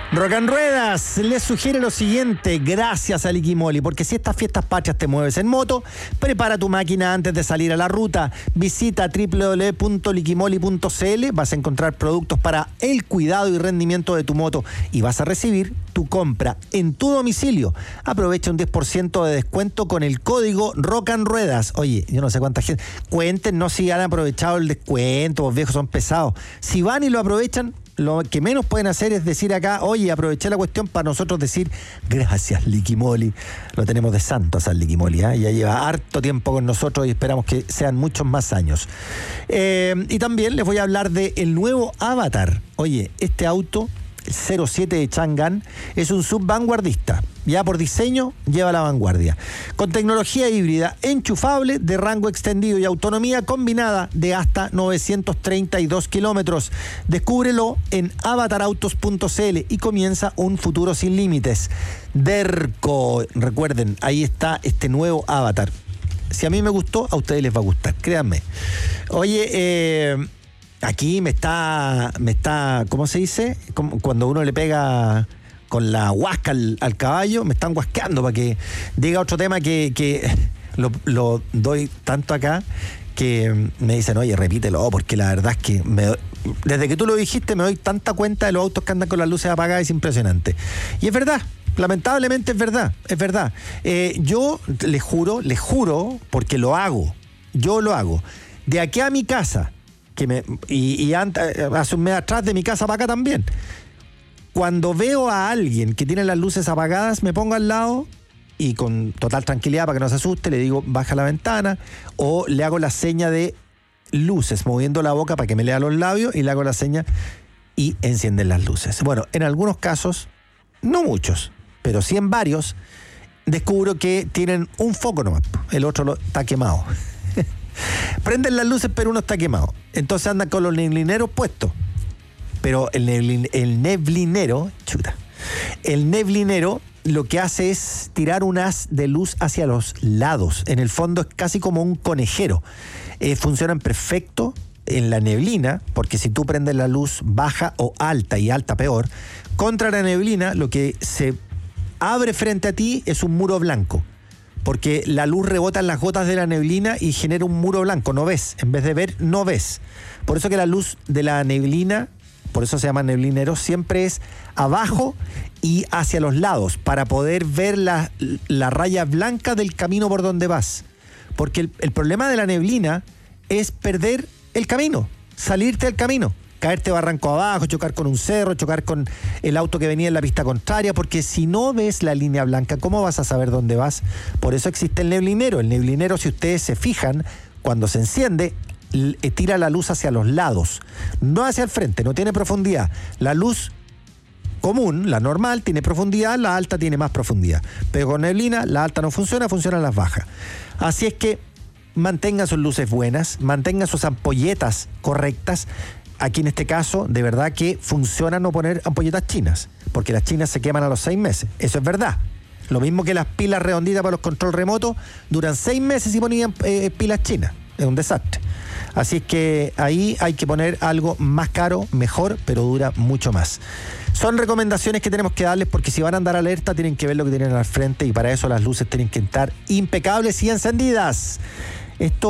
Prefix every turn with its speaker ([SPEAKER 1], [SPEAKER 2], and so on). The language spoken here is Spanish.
[SPEAKER 1] Rock and Ruedas les sugiere lo siguiente, gracias a Liquimoli, porque si estas fiestas patrias te mueves en moto, prepara tu máquina antes de salir a la ruta. Visita www.liquimoli.cl, vas a encontrar productos para el cuidado y rendimiento de tu moto y vas a recibir tu compra en tu domicilio. Aprovecha un 10% de descuento con el código Rock and Ruedas. Oye, yo no sé cuánta gente, cuéntenos si han aprovechado el descuento, los viejos son pesados. Si van y lo aprovechan, lo que menos pueden hacer es decir acá, oye, aproveché la cuestión para nosotros decir gracias Liquimoli. Lo tenemos de santos al Liquimoli, ¿eh? Ya lleva harto tiempo con nosotros y esperamos que sean muchos más años. Y también les voy a hablar del nuevo Avatar. Oye, este auto, el 07 de Chang'an, es un sub vanguardista. Ya por diseño lleva la vanguardia. Con tecnología híbrida enchufable de rango extendido y autonomía combinada de hasta 932 kilómetros. Descúbrelo en avatarautos.cl y comienza un futuro sin límites. Derco, recuerden, ahí está este nuevo Avatar. Si a mí me gustó, a ustedes les va a gustar, créanme. Oye, aquí me está, ¿cómo se dice? Cuando uno le pega con la huasca al caballo, me están huasqueando para que diga otro tema que lo doy tanto acá que me dicen, oye, repítelo, porque la verdad es que desde que tú lo dijiste me doy tanta cuenta de los autos que andan con las luces apagadas, es impresionante. Y es verdad, lamentablemente es verdad. Yo les juro, porque lo hago, yo lo hago. De aquí a mi casa, hace un mes atrás de mi casa para acá también, cuando veo a alguien que tiene las luces apagadas, me pongo al lado y con total tranquilidad para que no se asuste, le digo baja la ventana o le hago la seña de luces, moviendo la boca para que me lea los labios y le hago la seña y encienden las luces. Bueno, en algunos casos, no muchos, pero sí en varios, descubro que tienen un foco nomás, el otro está quemado. Prenden las luces pero uno está quemado, entonces andan con los neblineros puestos. Pero el neblinero lo que hace es tirar un haz de luz hacia los lados. En el fondo es casi como un conejero. Funcionan perfecto en la neblina, porque si tú prendes la luz baja o alta, y alta peor, contra la neblina lo que se abre frente a ti es un muro blanco. Porque la luz rebota en las gotas de la neblina y genera un muro blanco, no ves. En vez de ver, no ves. Por eso que la luz de la neblina, por eso se llama neblinero, siempre es abajo y hacia los lados, para poder ver la raya blanca del camino por donde vas. Porque el problema de la neblina es perder el camino, salirte del camino, caerte barranco abajo, chocar con un cerro, chocar con el auto que venía en la pista contraria, porque si no ves la línea blanca, ¿cómo vas a saber dónde vas? Por eso existe el neblinero. El neblinero, si ustedes se fijan, cuando se enciende, tira la luz hacia los lados, no hacia el frente, no tiene profundidad. La luz común, la normal, tiene profundidad, la alta tiene más profundidad. Pero con neblina, la alta no funciona, funcionan las bajas. Así es que mantengan sus luces buenas, mantengan sus ampolletas correctas. Aquí en este caso, de verdad que funciona no poner ampolletas chinas, porque las chinas se queman a los 6 meses. Eso es verdad. Lo mismo que las pilas redonditas para los control remotos, duran 6 meses y ponían pilas chinas. Es un desastre. Así es que ahí hay que poner algo más caro, mejor, pero dura mucho más. Son recomendaciones que tenemos que darles, porque si van a andar alerta tienen que ver lo que tienen al frente, y para eso las luces tienen que estar impecables y encendidas. Esto